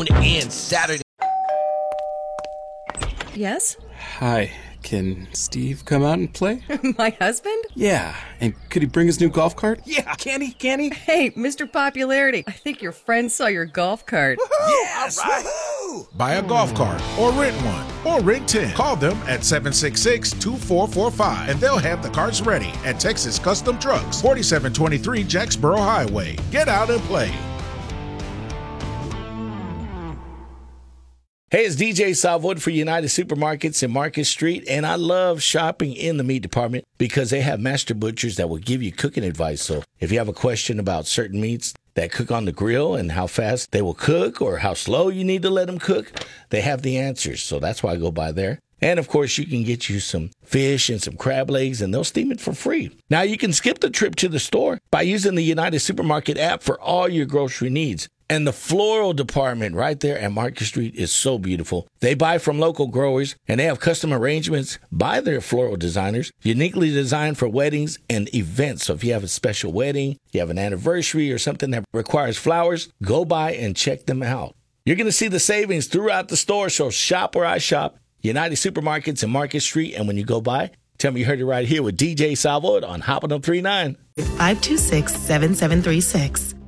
Tune in Saturday. Yes? Hi, can Steve come out and play? My husband? Yeah, and could he bring his new golf cart? Yeah, can he? Hey, Mr. Popularity, I think your friend saw your golf cart. Yes, all right. Woohoo! Buy a golf cart or rent one or rent 10. Call them at 766-2445 and they'll have the carts ready at Texas Custom Trucks, 4723 Jacksboro Highway. Get out and play. Hey, it's DJ Salvoid for United Supermarkets in Market Street, and I love shopping in the meat department because they have master butchers that will give you cooking advice. So if you have a question about certain meats that cook on the grill and how fast they will cook or how slow you need to let them cook, they have the answers. So that's why I go by there. And, of course, you can get you some fish and some crab legs, and they'll steam it for free. Now, you can skip the trip to the store by using the United Supermarket app for all your grocery needs. And the floral department right there at Market Street is so beautiful. They buy from local growers, and they have custom arrangements by their floral designers, uniquely designed for weddings and events. So if you have a special wedding, you have an anniversary, or something that requires flowers, go by and check them out. You're going to see the savings throughout the store, so shop where I shop. United Supermarkets in Market Street, and when you go by, tell me you heard it right here with DJ Salvoid on Hoppin' Up 39. 526-7736.